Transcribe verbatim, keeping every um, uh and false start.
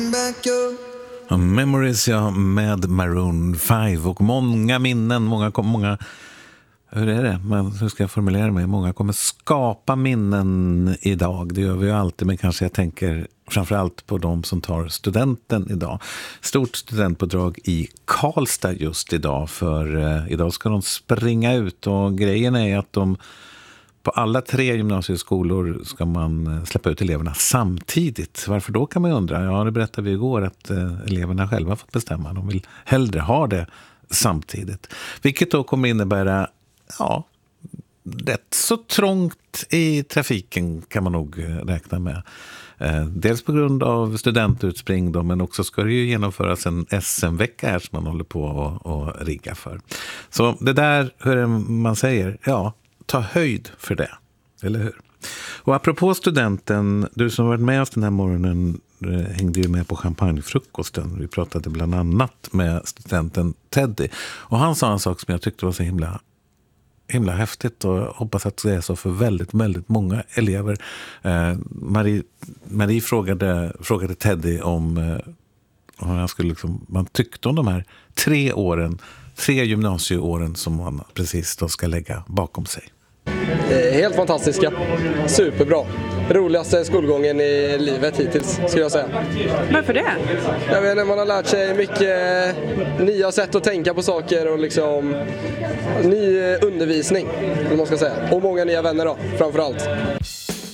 Memories, ja, med Maroon fem och många minnen, många, många hur är det? Men hur ska jag formulera mig? Många kommer skapa minnen idag. Det gör vi ju alltid, men kanske jag tänker framförallt på de som tar studenten idag. Stort studentpådrag i Karlstad just idag, för eh, idag ska de springa ut, och grejen är att de på alla tre gymnasieskolor ska man släppa ut eleverna samtidigt. Varför då, kan man undra? Ja, det berättade vi igår att eh, eleverna själva fått bestämma. De vill hellre ha det samtidigt. Vilket då kommer innebära, ja, rätt så trångt i trafiken kan man nog räkna med. Eh, dels på grund av studentutspring då, men också ska det ju genomföras en S M-vecka här som man håller på och, och rigga för. Så det där, hur man säger, ja, ta höjd för det, eller hur? Och apropå studenten, du som varit med oss den här morgonen hängde ju med på champagnefrukosten. Vi pratade bland annat med studenten Teddy, och han sa en sak som jag tyckte var så himla himla häftigt, och hoppas att det är så för väldigt, väldigt många elever. Eh, Marie, Marie frågade, frågade Teddy om, eh, om han skulle liksom, man tyckte om de här tre åren, tre gymnasieåren som man precis då ska lägga bakom sig. Helt fantastiska. Superbra. Roligaste skolgången i livet hittills, skulle jag säga. Varför det? Jag vet, man har lärt sig mycket nya sätt att tänka på saker och liksom ny undervisning, vad man ska säga. Och många nya vänner då, framförallt.